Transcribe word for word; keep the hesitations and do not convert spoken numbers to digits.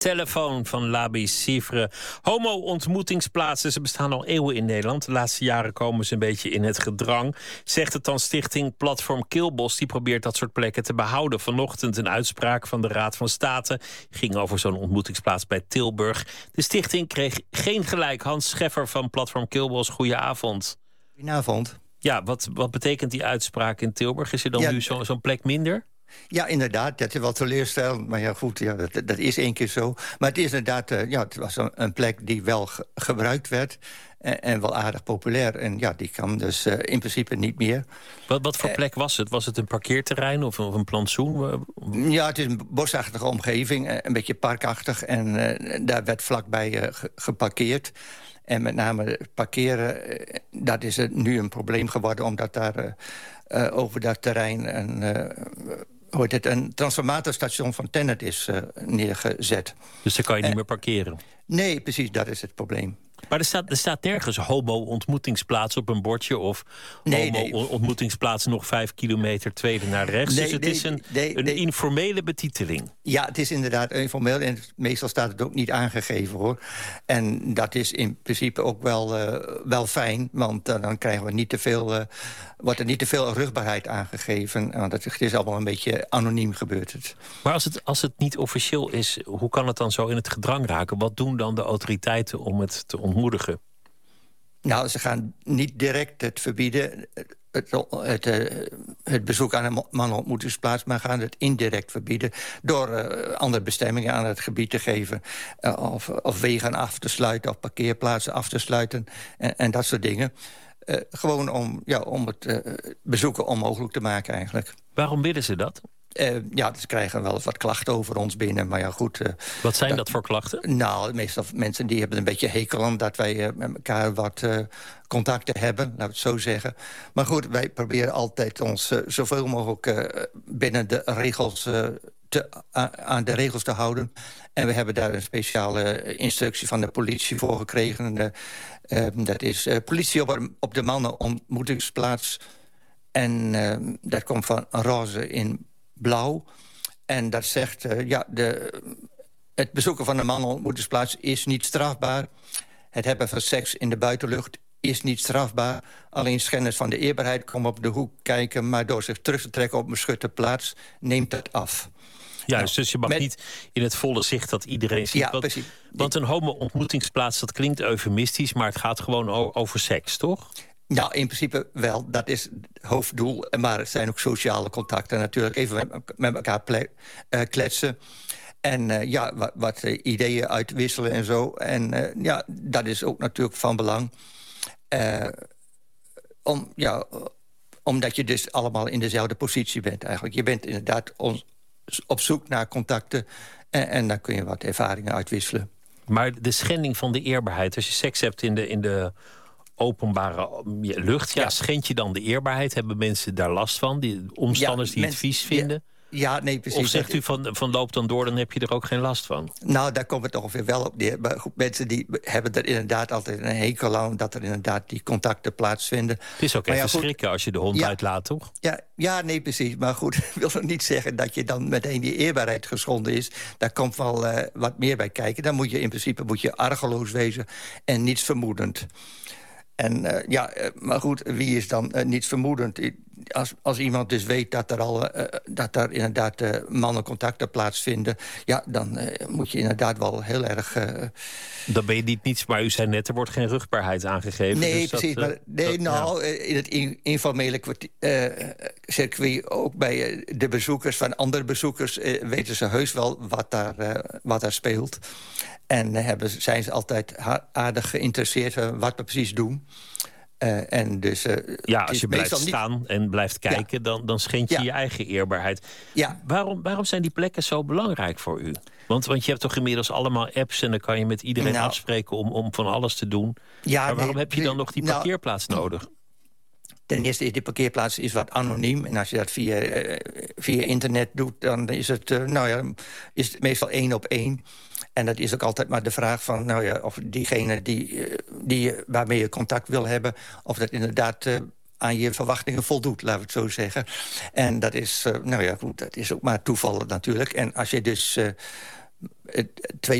Telefoon van Labi Sievre. Homo-ontmoetingsplaatsen, ze bestaan al eeuwen in Nederland. De laatste jaren komen ze een beetje in het gedrang. Zegt het dan stichting Platform Kilbos. Die probeert dat soort plekken te behouden. Vanochtend een uitspraak van de Raad van State. Ging over zo'n ontmoetingsplaats bij Tilburg. De stichting kreeg geen gelijk. Hans Scheffer van Platform Kilbos, goedenavond. Goedenavond. Ja, wat, wat betekent die uitspraak in Tilburg? Is er dan ja, nu zo, zo'n plek minder? Ja, inderdaad. Dat is wel teleurstellend. Maar ja, goed, ja, dat, dat is één keer zo. Maar het is inderdaad, uh, ja, het was een, een plek die wel ge- gebruikt werd. En, en wel aardig populair. En ja, die kan dus uh, in principe niet meer. Wat, wat voor plek was het? Was het een parkeerterrein of een, of een plantsoen? Ja, het is een bosachtige omgeving. Een beetje parkachtig. En uh, daar werd vlakbij uh, ge- geparkeerd. En met name parkeren, uh, dat is nu een probleem geworden. Omdat daar uh, uh, over dat terrein een... Uh, hoe heet het, een transformatorstation van Tennet is uh, neergezet. Dus daar kan je niet uh, meer parkeren? Nee, precies, dat is het probleem. Maar er staat, er staat nergens homo-ontmoetingsplaats op een bordje... of nee, homo-ontmoetingsplaats nog vijf kilometer tweede naar rechts. Nee, dus het nee, is een, nee, een nee. informele betiteling. Ja, het is inderdaad informeel en meestal staat het ook niet aangegeven, hoor. En dat is in principe ook wel, uh, wel fijn, want uh, dan krijgen we niet te veel... Uh, wordt er niet te veel rugbaarheid aangegeven. Want het is allemaal een beetje anoniem gebeurd. Het. Maar als het, als het niet officieel is, hoe kan het dan zo in het gedrang raken? Wat doen dan de autoriteiten om het te ontmoedigen? Nou, ze gaan niet direct het verbieden, het, het, het, het bezoek aan een mannenontmoetingsplaats... maar gaan het indirect verbieden door uh, andere bestemmingen aan het gebied te geven. Uh, of, of wegen af te sluiten, of parkeerplaatsen af te sluiten en, en dat soort dingen. Uh, gewoon om, ja, om het uh, bezoeken onmogelijk te maken eigenlijk. Waarom willen ze dat? Uh, ja, ze krijgen wel wat klachten over ons binnen, maar ja, goed. Uh, wat zijn dat, dat voor klachten? Nou, meestal mensen die hebben een beetje hekel aan dat wij uh, met elkaar wat uh, contacten hebben, laten we het zo zeggen. Maar goed, wij proberen altijd ons uh, zoveel mogelijk uh, binnen de regels... Uh, Te, aan de regels te houden. En we hebben daar een speciale instructie van de politie voor gekregen. Uh, uh, dat is uh, politie op, op de mannenontmoetingsplaats. En uh, dat komt van roze in blauw. En dat zegt, uh, ja, de, het bezoeken van een mannenontmoetingsplaats is niet strafbaar. Het hebben van seks in de buitenlucht is niet strafbaar. Alleen schenders van de eerbaarheid komen op de hoek kijken... maar door zich terug te trekken op een beschutte plaats neemt dat af. Juist, dus je mag met... niet in het volle zicht dat iedereen ziet. Ja, want, precies. Want een homo-ontmoetingsplaats, dat klinkt eufemistisch... maar het gaat gewoon over seks, toch? Nou, in principe wel. Dat is het hoofddoel. Maar het zijn ook sociale contacten natuurlijk. Even met, met elkaar ple- uh, kletsen. En uh, ja, wat, wat uh, ideeën uitwisselen en zo. En uh, ja, dat is ook natuurlijk van belang. Uh, om, ja, omdat je dus allemaal in dezelfde positie bent eigenlijk. Je bent inderdaad ons... op zoek naar contacten en, en dan kun je wat ervaringen uitwisselen. Maar de schending van de eerbaarheid, als je seks hebt in de, in de openbare lucht... Ja, ja. Schend je dan de eerbaarheid? Hebben mensen daar last van? Die omstanders ja, die mens, het vies vinden? Ja. Ja, nee, precies. Of zegt u van, van loop dan door, dan heb je er ook geen last van? Nou, daar komt het ongeveer wel op neer. Maar goed, mensen die hebben er inderdaad altijd een hekel aan... dat er inderdaad die contacten plaatsvinden. Het is ook maar even ja, schrikken als je de hond ja, uitlaat, toch? Ja, ja, nee, precies. Maar goed, ik wil nog niet zeggen dat je dan meteen die eerbaarheid geschonden is. Daar komt wel uh, wat meer bij kijken. Dan moet je in principe moet je argeloos wezen en niets vermoedend. En uh, ja, uh, maar goed, wie is dan uh, niets vermoedend? Als, als iemand dus weet dat er al uh, dat er inderdaad uh, mannencontacten plaatsvinden... ja, dan uh, moet je inderdaad wel heel erg... Uh, dan ben je niet niets, maar u zei net, er wordt geen rugbaarheid aangegeven. Nee, dus precies. Dat, maar, nee, dat, nou, ja. in het in, informele kwartier, uh, circuit, ook bij uh, de bezoekers van andere bezoekers... Uh, weten ze heus wel wat daar, uh, wat daar speelt. En uh, hebben, zijn ze altijd aardig geïnteresseerd uh, wat we precies doen. Uh, en dus, uh, ja, als je blijft staan niet... en blijft kijken, ja. dan, dan schend je ja. je eigen eerbaarheid. Ja. Waarom, waarom zijn die plekken zo belangrijk voor u? Want, want je hebt toch inmiddels allemaal apps... en dan kan je met iedereen nou. afspreken om, om van alles te doen. Ja, maar waarom nee, heb je dan nog die parkeerplaats nou, nodig? Ten eerste is die parkeerplaats is wat anoniem. En als je dat via, uh, via internet doet, dan is het, uh, nou ja, is het meestal één op één. En dat is ook altijd maar de vraag van, nou ja, of diegene die, die, waarmee je contact wil hebben... of dat inderdaad uh, aan je verwachtingen voldoet, laten we het zo zeggen. En dat is, uh, nou ja, goed, dat is ook maar toeval natuurlijk. En als je dus uh, twee